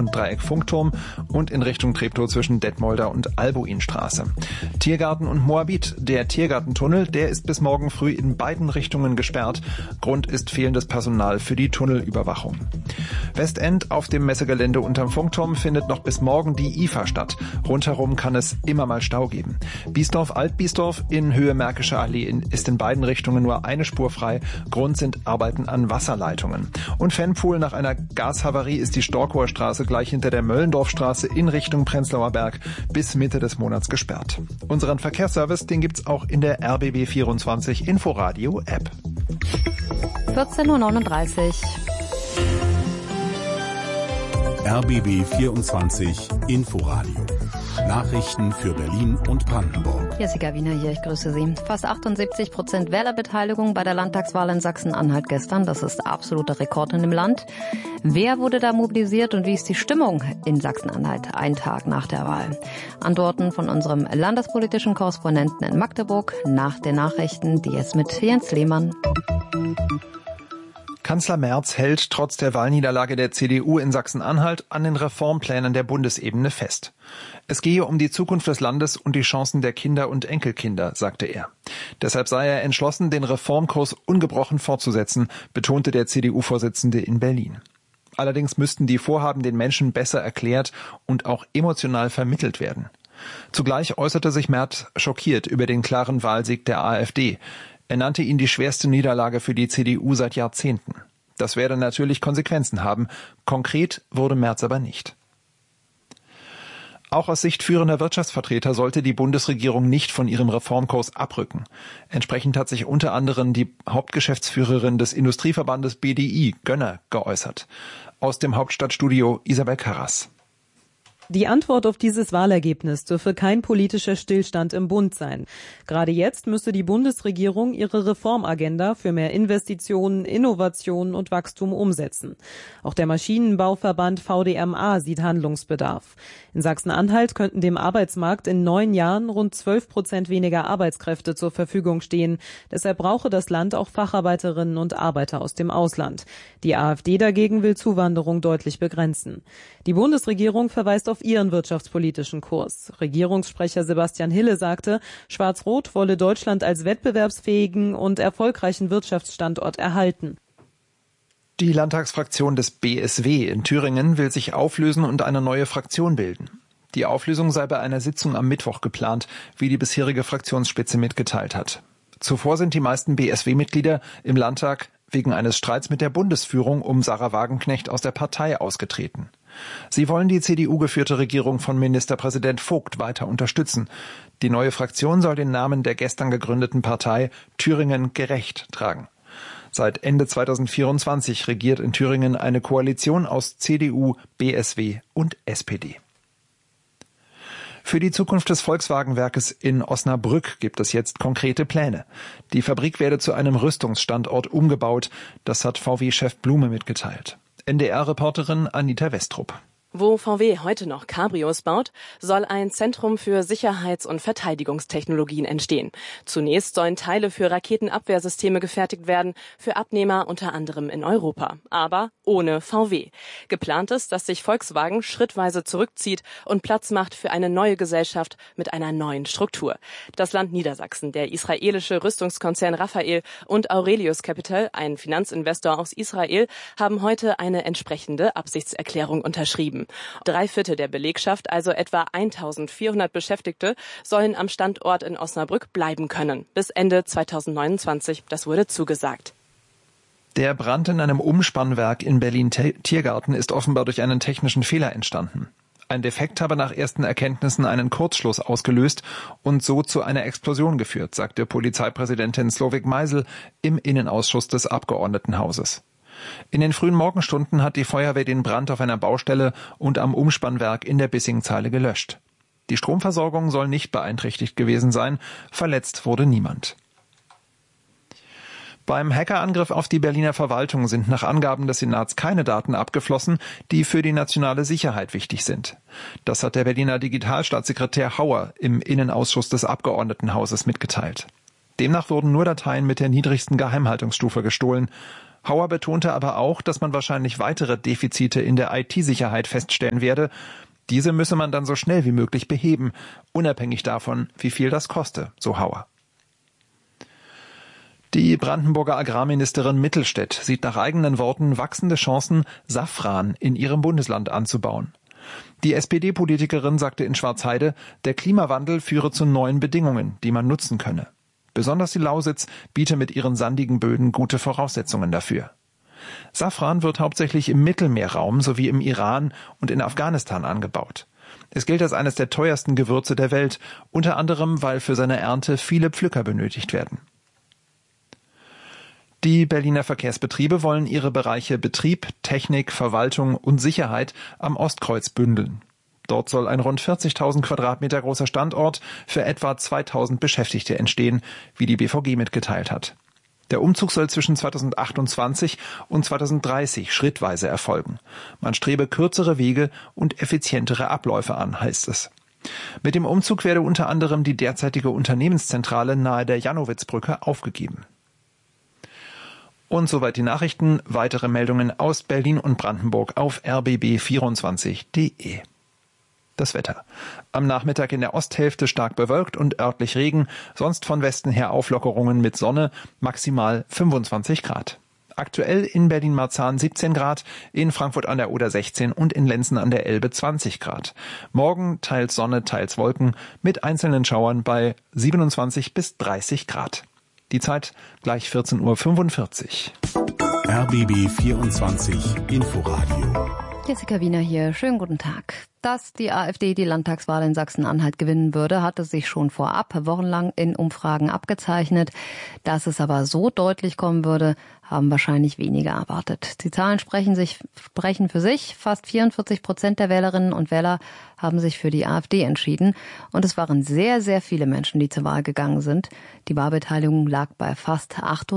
und Dreieck Funkturm und in Richtung Treptow zwischen Detmolder und Albuinstraße. Tiergarten und Moabit. Der Tiergartentunnel, der ist bis morgen früh in beiden Richtungen gesperrt. Grund ist fehlendes Personal für die Tunnelüberwachung. Westend auf dem Messegelände unterm Funkturm findet noch bis morgen die IFA statt. Rundherum kann es immer mal Stau geben. Biesdorf-Altbiesdorf in Höhe Märkische Allee ist in beiden Richtungen nur eine Spur frei. Grund sind Arbeiten an Wasserleitungen. Und Fennpool, nach einer Gashavarie ist die Storkower Straße gleich hinter der Möllendorfstraße in Richtung Prenzlauer Berg bis Mitte des Monats gesperrt. Unseren Verkehrsservice, den gibt's auch in der RBB24 Inforadio App. 14:39 Uhr. RBB 24 Inforadio. Nachrichten für Berlin und Brandenburg. Jessica Wiener hier, ich grüße Sie. Fast 78% Wählerbeteiligung bei der Landtagswahl in Sachsen-Anhalt gestern. Das ist absoluter Rekord in dem Land. Wer wurde da mobilisiert und wie ist die Stimmung in Sachsen-Anhalt einen Tag nach der Wahl? Antworten von unserem landespolitischen Korrespondenten in Magdeburg nach den Nachrichten, die jetzt mit Jens Lehmann. Kanzler Merz hält trotz der Wahlniederlage der CDU in Sachsen-Anhalt an den Reformplänen der Bundesebene fest. Es gehe um die Zukunft des Landes und die Chancen der Kinder und Enkelkinder, sagte er. Deshalb sei er entschlossen, den Reformkurs ungebrochen fortzusetzen, betonte der CDU-Vorsitzende in Berlin. Allerdings müssten die Vorhaben den Menschen besser erklärt und auch emotional vermittelt werden. Zugleich äußerte sich Merz schockiert über den klaren Wahlsieg der AfD. Er nannte ihn die schwerste Niederlage für die CDU seit Jahrzehnten. Das werde natürlich Konsequenzen haben. Konkret wurde Merz aber nicht. Auch aus Sicht führender Wirtschaftsvertreter sollte die Bundesregierung nicht von ihrem Reformkurs abrücken. Entsprechend hat sich unter anderem die Hauptgeschäftsführerin des Industrieverbandes BDI, Gönner, geäußert. Aus dem Hauptstadtstudio Isabel Karras. Die Antwort auf dieses Wahlergebnis dürfe kein politischer Stillstand im Bund sein. Gerade jetzt müsse die Bundesregierung ihre Reformagenda für mehr Investitionen, Innovationen und Wachstum umsetzen. Auch der Maschinenbauverband VDMA sieht Handlungsbedarf. In Sachsen-Anhalt könnten dem Arbeitsmarkt in 9 Jahren rund 12% weniger Arbeitskräfte zur Verfügung stehen. Deshalb brauche das Land auch Facharbeiterinnen und Arbeiter aus dem Ausland. Die AfD dagegen will Zuwanderung deutlich begrenzen. Die Bundesregierung verweist auf ihren wirtschaftspolitischen Kurs. Regierungssprecher Sebastian Hille sagte, Schwarz-Rot wolle Deutschland als wettbewerbsfähigen und erfolgreichen Wirtschaftsstandort erhalten. Die Landtagsfraktion des BSW in Thüringen will sich auflösen und eine neue Fraktion bilden. Die Auflösung sei bei einer Sitzung am Mittwoch geplant, wie die bisherige Fraktionsspitze mitgeteilt hat. Zuvor sind die meisten BSW-Mitglieder im Landtag wegen eines Streits mit der Bundesführung um Sarah Wagenknecht aus der Partei ausgetreten. Sie wollen die CDU-geführte Regierung von Ministerpräsident Vogt weiter unterstützen. Die neue Fraktion soll den Namen der gestern gegründeten Partei Thüringen gerecht tragen. Seit Ende 2024 regiert in Thüringen eine Koalition aus CDU, BSW und SPD. Für die Zukunft des Volkswagen-Werkes in Osnabrück gibt es jetzt konkrete Pläne. Die Fabrik werde zu einem Rüstungsstandort umgebaut. Das hat VW-Chef Blume mitgeteilt. NDR-Reporterin Anita Westrup. Wo VW heute noch Cabrios baut, soll ein Zentrum für Sicherheits- und Verteidigungstechnologien entstehen. Zunächst sollen Teile für Raketenabwehrsysteme gefertigt werden, für Abnehmer unter anderem in Europa, aber ohne VW. Geplant ist, dass sich Volkswagen schrittweise zurückzieht und Platz macht für eine neue Gesellschaft mit einer neuen Struktur. Das Land Niedersachsen, der israelische Rüstungskonzern Rafael und Aurelius Capital, ein Finanzinvestor aus Israel, haben heute eine entsprechende Absichtserklärung unterschrieben. 3/4 der Belegschaft, also etwa 1400 Beschäftigte, sollen am Standort in Osnabrück bleiben können. Bis Ende 2029, das wurde zugesagt. Der Brand in einem Umspannwerk in Berlin-Tiergarten ist offenbar durch einen technischen Fehler entstanden. Ein Defekt habe nach ersten Erkenntnissen einen Kurzschluss ausgelöst und so zu einer Explosion geführt, sagte Polizeipräsidentin Slowik Meisel im Innenausschuss des Abgeordnetenhauses. In den frühen Morgenstunden hat die Feuerwehr den Brand auf einer Baustelle und am Umspannwerk in der Bissingzeile gelöscht. Die Stromversorgung soll nicht beeinträchtigt gewesen sein, verletzt wurde niemand. Beim Hackerangriff auf die Berliner Verwaltung sind nach Angaben des Senats keine Daten abgeflossen, die für die nationale Sicherheit wichtig sind. Das hat der Berliner Digitalstaatssekretär Hauer im Innenausschuss des Abgeordnetenhauses mitgeteilt. Demnach wurden nur Dateien mit der niedrigsten Geheimhaltungsstufe gestohlen. Hauer betonte aber auch, dass man wahrscheinlich weitere Defizite in der IT-Sicherheit feststellen werde. Diese müsse man dann so schnell wie möglich beheben, unabhängig davon, wie viel das koste, so Hauer. Die Brandenburger Agrarministerin Mittelstädt sieht nach eigenen Worten wachsende Chancen, Safran in ihrem Bundesland anzubauen. Die SPD-Politikerin sagte in Schwarzheide, der Klimawandel führe zu neuen Bedingungen, die man nutzen könne. Besonders die Lausitz biete mit ihren sandigen Böden gute Voraussetzungen dafür. Safran wird hauptsächlich im Mittelmeerraum sowie im Iran und in Afghanistan angebaut. Es gilt als eines der teuersten Gewürze der Welt, unter anderem, weil für seine Ernte viele Pflücker benötigt werden. Die Berliner Verkehrsbetriebe wollen ihre Bereiche Betrieb, Technik, Verwaltung und Sicherheit am Ostkreuz bündeln. Dort soll ein rund 40.000 Quadratmeter großer Standort für etwa 2.000 Beschäftigte entstehen, wie die BVG mitgeteilt hat. Der Umzug soll zwischen 2028 und 2030 schrittweise erfolgen. Man strebe kürzere Wege und effizientere Abläufe an, heißt es. Mit dem Umzug werde unter anderem die derzeitige Unternehmenszentrale nahe der Jannowitzbrücke aufgegeben. Und soweit die Nachrichten. Weitere Meldungen aus Berlin und Brandenburg auf rbb24.de. Das Wetter. Am Nachmittag in der Osthälfte stark bewölkt und örtlich Regen, sonst von Westen her Auflockerungen mit Sonne, maximal 25 Grad. Aktuell in Berlin-Marzahn 17 Grad, in Frankfurt an der Oder 16 und in Lenzen an der Elbe 20 Grad. Morgen teils Sonne, teils Wolken mit einzelnen Schauern bei 27 bis 30 Grad. Die Zeit gleich 14.45 Uhr. RBB 24 Inforadio. Jessica Wiener hier. Schönen guten Tag. Dass die AfD die Landtagswahl in Sachsen-Anhalt gewinnen würde, hatte sich schon vorab wochenlang in Umfragen abgezeichnet. Dass es aber so deutlich kommen würde, haben wahrscheinlich wenige erwartet. Die Zahlen sprechen für sich. Fast 44% der Wählerinnen und Wähler haben sich für die AfD entschieden. Und es waren sehr, sehr viele Menschen, die zur Wahl gegangen sind. Die Wahlbeteiligung lag bei fast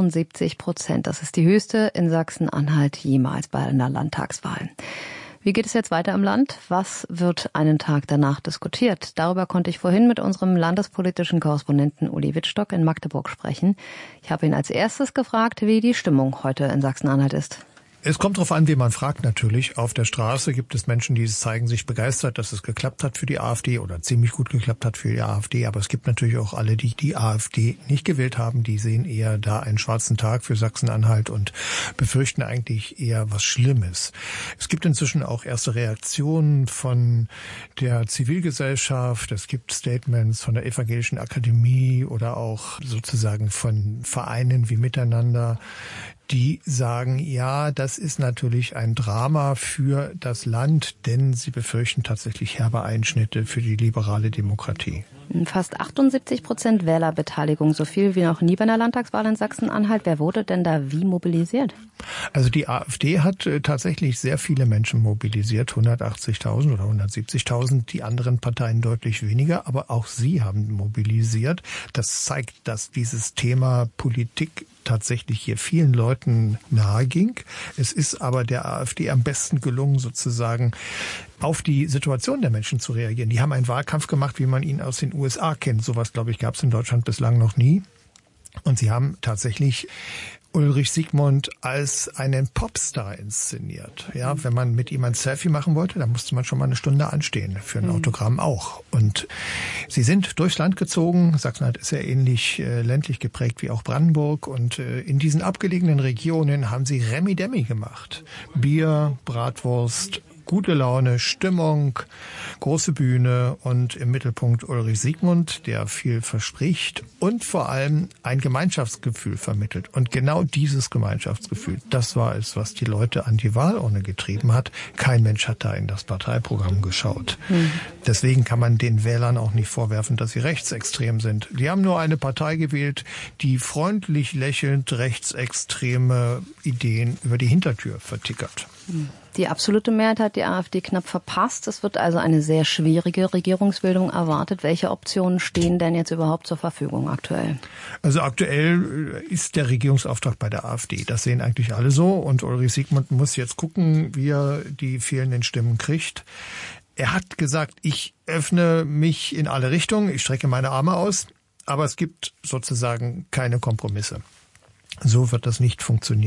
78%. Das ist die höchste in Sachsen-Anhalt jemals bei einer Landtagswahl. Wie geht es jetzt weiter im Land? Was wird einen Tag danach diskutiert? Darüber konnte ich vorhin mit unserem landespolitischen Korrespondenten Uli Wittstock in Magdeburg sprechen. Ich habe ihn als erstes gefragt, wie die Stimmung heute in Sachsen-Anhalt ist. Es kommt darauf an, wen man fragt natürlich. Auf der Straße gibt es Menschen, die zeigen sich begeistert, dass es geklappt hat für die AfD oder ziemlich gut geklappt hat für die AfD. Aber es gibt natürlich auch alle, die die AfD nicht gewählt haben. Die sehen eher da einen schwarzen Tag für Sachsen-Anhalt und befürchten eigentlich eher was Schlimmes. Es gibt inzwischen auch erste Reaktionen von der Zivilgesellschaft. Es gibt Statements von der Evangelischen Akademie oder auch sozusagen von Vereinen wie Miteinander, die sagen, ja, das ist natürlich ein Drama für das Land, denn sie befürchten tatsächlich herbe Einschnitte für die liberale Demokratie. Fast 78% Wählerbeteiligung, so viel wie noch nie bei einer Landtagswahl in Sachsen-Anhalt. Wer wurde denn da wie mobilisiert? Also die AfD hat tatsächlich sehr viele Menschen mobilisiert, 180.000 oder 170.000, die anderen Parteien deutlich weniger, aber auch sie haben mobilisiert. Das zeigt, dass dieses Thema Politik tatsächlich hier vielen Leuten nahe ging. Es ist aber der AfD am besten gelungen, sozusagen auf die Situation der Menschen zu reagieren. Die haben einen Wahlkampf gemacht, wie man ihn aus den USA kennt. Sowas, glaube ich, gab es in Deutschland bislang noch nie. Und sie haben tatsächlich Ulrich Siegmund als einen Popstar inszeniert. Ja, wenn man mit ihm ein Selfie machen wollte, dann musste man schon mal eine Stunde anstehen. Für ein Autogramm auch. Und sie sind durchs Land gezogen. Sachsen-Anhalt ist ja ähnlich ländlich geprägt wie auch Brandenburg. Und in diesen abgelegenen Regionen haben sie Remi-Demi gemacht. Bier, Bratwurst, gute Laune, Stimmung, große Bühne und im Mittelpunkt Ulrich Siegmund, der viel verspricht und vor allem ein Gemeinschaftsgefühl vermittelt. Und genau dieses Gemeinschaftsgefühl, das war es, was die Leute an die Wahlurne getrieben hat. Kein Mensch hat da in das Parteiprogramm geschaut. Deswegen kann man den Wählern auch nicht vorwerfen, dass sie rechtsextrem sind. Die haben nur eine Partei gewählt, die freundlich lächelnd rechtsextreme Ideen über die Hintertür vertickert. Die absolute Mehrheit hat die AfD knapp verpasst. Es wird also eine sehr schwierige Regierungsbildung erwartet. Welche Optionen stehen denn jetzt überhaupt zur Verfügung aktuell? Also aktuell ist der Regierungsauftrag bei der AfD. Das sehen eigentlich alle so. Und Ulrich Siegmund muss jetzt gucken, wie er die fehlenden Stimmen kriegt. Er hat gesagt, ich öffne mich in alle Richtungen, ich strecke meine Arme aus, aber es gibt sozusagen keine Kompromisse. So wird das nicht funktionieren.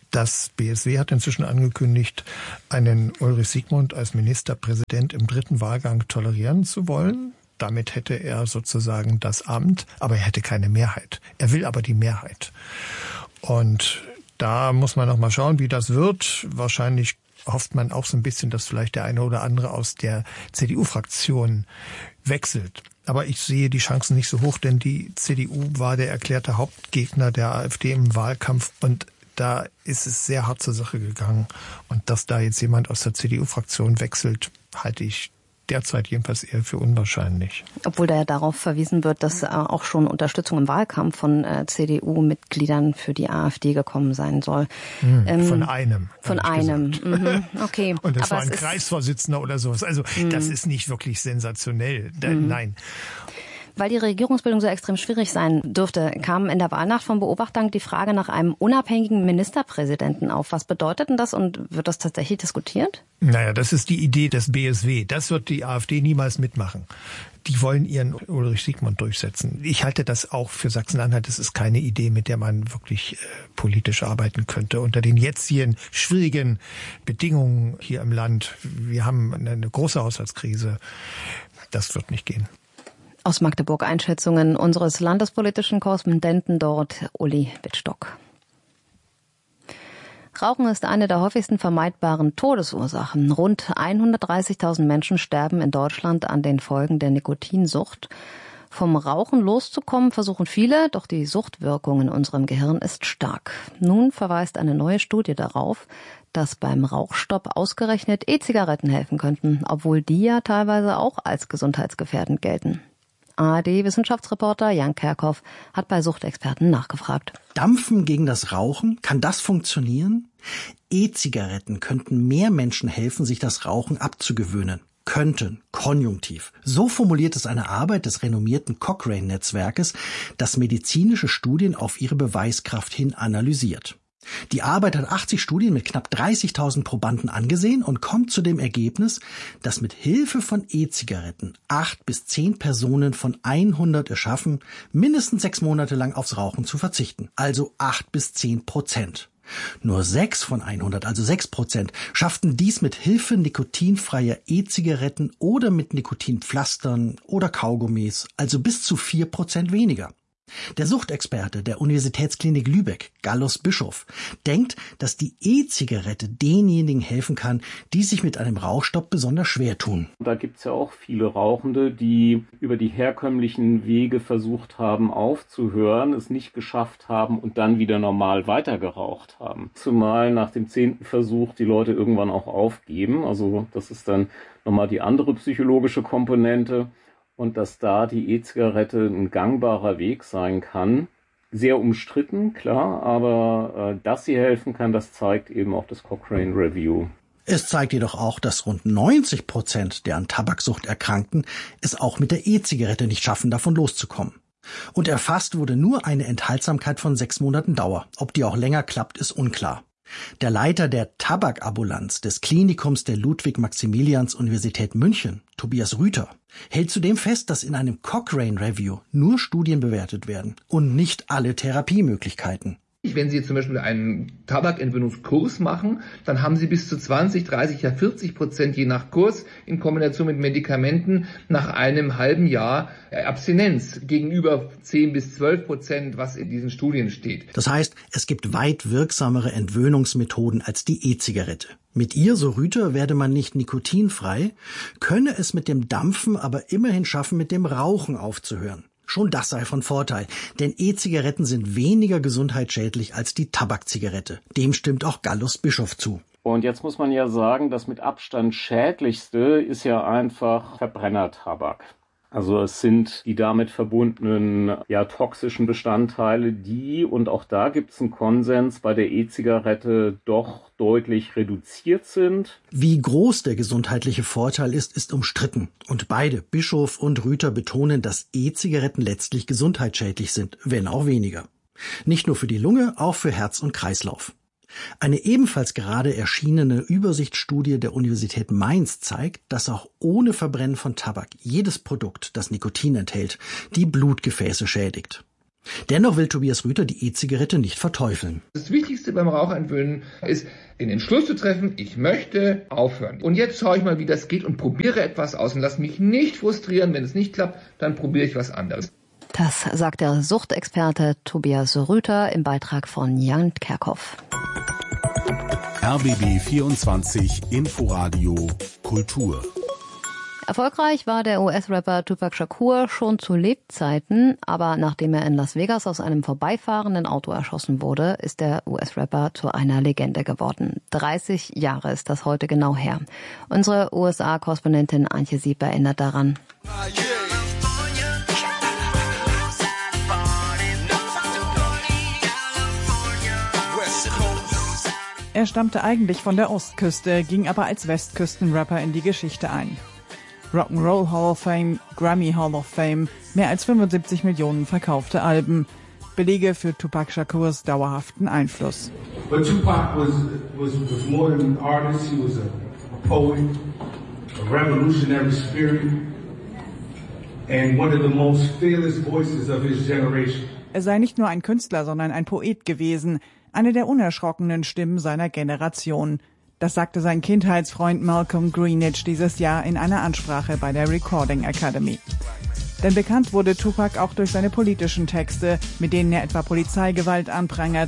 Das BSW hat inzwischen angekündigt, einen Ulrich Siegmund als Ministerpräsident im 3. Wahlgang tolerieren zu wollen. Damit hätte er sozusagen das Amt, aber er hätte keine Mehrheit. Er will aber die Mehrheit. Und da muss man noch mal schauen, wie das wird. Wahrscheinlich hofft man auch so ein bisschen, dass vielleicht der eine oder andere aus der CDU-Fraktion wechselt. Aber ich sehe die Chancen nicht so hoch, denn die CDU war der erklärte Hauptgegner der AfD im Wahlkampf und da ist es sehr hart zur Sache gegangen. Und dass da jetzt jemand aus der CDU-Fraktion wechselt, halte ich derzeit jedenfalls eher für unwahrscheinlich. Obwohl da ja darauf verwiesen wird, dass auch schon Unterstützung im Wahlkampf von CDU-Mitgliedern für die AfD gekommen sein soll. Von einem. Von einem. Okay. Und das war ein Kreisvorsitzender oder sowas. Also das ist nicht wirklich sensationell. Nein. Weil die Regierungsbildung so extrem schwierig sein dürfte, kam in der Wahlnacht von Beobachtern die Frage nach einem unabhängigen Ministerpräsidenten auf. Was bedeutet denn das und wird das tatsächlich diskutiert? Naja, das ist die Idee des BSW. Das wird die AfD niemals mitmachen. Die wollen ihren Ulrich Siegmund durchsetzen. Ich halte das auch für Sachsen-Anhalt. Das ist keine Idee, mit der man wirklich politisch arbeiten könnte. Unter den jetzigen schwierigen Bedingungen hier im Land. Wir haben eine große Haushaltskrise. Das wird nicht gehen. Aus Magdeburg Einschätzungen unseres landespolitischen Korrespondenten dort, Uli Wittstock. Rauchen ist eine der häufigsten vermeidbaren Todesursachen. Rund 130.000 Menschen sterben in Deutschland an den Folgen der Nikotinsucht. Vom Rauchen loszukommen versuchen viele, doch die Suchtwirkung in unserem Gehirn ist stark. Nun verweist eine neue Studie darauf, dass beim Rauchstopp ausgerechnet E-Zigaretten helfen könnten, obwohl die ja teilweise auch als gesundheitsgefährdend gelten. ARD-Wissenschaftsreporter Jan Kerkhoff hat bei Suchtexperten nachgefragt. Dampfen gegen das Rauchen? Kann das funktionieren? E-Zigaretten könnten mehr Menschen helfen, sich das Rauchen abzugewöhnen. Könnten, Konjunktiv. So formuliert es eine Arbeit des renommierten Cochrane-Netzwerkes, das medizinische Studien auf ihre Beweiskraft hin analysiert. Die Arbeit hat 80 Studien mit knapp 30.000 Probanden angesehen und kommt zu dem Ergebnis, dass mit Hilfe von E-Zigaretten 8 bis 10 Personen von 100 es schaffen, mindestens 6 Monate lang aufs Rauchen zu verzichten. Also 8 bis 10%. Nur 6 von 100, also 6%, schafften dies mit Hilfe nikotinfreier E-Zigaretten oder mit Nikotinpflastern oder Kaugummis, also bis zu 4% weniger. Der Suchtexperte der Universitätsklinik Lübeck, Gallus Bischof, denkt, dass die E-Zigarette denjenigen helfen kann, die sich mit einem Rauchstopp besonders schwer tun. Da gibt's ja auch viele Rauchende, die über die herkömmlichen Wege versucht haben aufzuhören, es nicht geschafft haben und dann wieder normal weitergeraucht haben. Zumal nach dem 10. Versuch die Leute irgendwann auch aufgeben. Also das ist dann nochmal die andere psychologische Komponente. Und dass da die E-Zigarette ein gangbarer Weg sein kann. Sehr umstritten, klar, aber dass sie helfen kann, das zeigt eben auch das Cochrane Review. Es zeigt jedoch auch, dass rund 90% der an Tabaksucht Erkrankten es auch mit der E-Zigarette nicht schaffen, davon loszukommen. Und erfasst wurde nur eine Enthaltsamkeit von 6 Monaten Dauer. Ob die auch länger klappt, ist unklar. Der Leiter der Tabakabulanz des Klinikums der Ludwig-Maximilians-Universität München, Tobias Rüther, hält zudem fest, dass in einem Cochrane Review nur Studien bewertet werden und nicht alle Therapiemöglichkeiten. Wenn Sie zum Beispiel einen Tabakentwöhnungskurs machen, dann haben Sie bis zu 20, 30, ja 40% je nach Kurs in Kombination mit Medikamenten nach einem halben Jahr Abstinenz gegenüber 10 bis 12%, was in diesen Studien steht. Das heißt, es gibt weit wirksamere Entwöhnungsmethoden als die E-Zigarette. Mit ihr, so Rüther, werde man nicht nikotinfrei, könne es mit dem Dampfen aber immerhin schaffen, mit dem Rauchen aufzuhören. Schon das sei von Vorteil, denn E-Zigaretten sind weniger gesundheitsschädlich als die Tabakzigarette. Dem stimmt auch Gallus Bischof zu. Und jetzt muss man ja sagen, das mit Abstand schädlichste ist ja einfach Verbrennertabak. Also es sind die damit verbundenen toxischen Bestandteile, die, und auch da gibt es einen Konsens, bei der E-Zigarette doch deutlich reduziert sind. Wie groß der gesundheitliche Vorteil ist umstritten. Und beide, Bischof und Rüther, betonen, dass E-Zigaretten letztlich gesundheitsschädlich sind, wenn auch weniger. Nicht nur für die Lunge, auch für Herz und Kreislauf. Eine ebenfalls gerade erschienene Übersichtsstudie der Universität Mainz zeigt, dass auch ohne Verbrennen von Tabak jedes Produkt, das Nikotin enthält, die Blutgefäße schädigt. Dennoch will Tobias Rüther die E-Zigarette nicht verteufeln. Das Wichtigste beim Rauchentwöhnen ist, den Entschluss zu treffen, ich möchte aufhören. Und jetzt schaue ich mal, wie das geht und probiere etwas aus und lasse mich nicht frustrieren. Wenn es nicht klappt, dann probiere ich was anderes. Das sagt der Suchtexperte Tobias Rüther im Beitrag von Jan Kerkhoff. RBB 24 Inforadio Kultur. Erfolgreich war der US-Rapper Tupac Shakur schon zu Lebzeiten, aber nachdem er in Las Vegas aus einem vorbeifahrenden Auto erschossen wurde, ist der US-Rapper zu einer Legende geworden. 30 Jahre ist das heute genau her. Unsere USA-Korrespondentin Antje Sieb erinnert daran. Er stammte eigentlich von der Ostküste, ging aber als Westküstenrapper in die Geschichte ein. Rock'n'Roll Hall of Fame, Grammy Hall of Fame, mehr als 75 Millionen verkaufte Alben. Belege für Tupac Shakurs dauerhaften Einfluss. But Tupac was more than an artist. He was a poet, a revolutionary spirit, and one of the most fearless voices of his generation. Er sei nicht nur ein Künstler, sondern ein Poet gewesen, eine der unerschrockenen Stimmen seiner Generation. Das sagte sein Kindheitsfreund Malcolm Greenidge dieses Jahr in einer Ansprache bei der Recording Academy. Denn bekannt wurde Tupac auch durch seine politischen Texte, mit denen er etwa Polizeigewalt anprangert